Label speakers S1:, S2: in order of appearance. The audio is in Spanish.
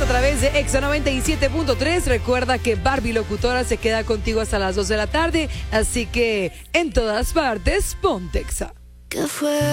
S1: través de Exa 97.3. Recuerda que Barbie Locutora se queda contigo hasta las 2 de la tarde. Así que en todas partes, ponte Exa.
S2: ¿Qué fue?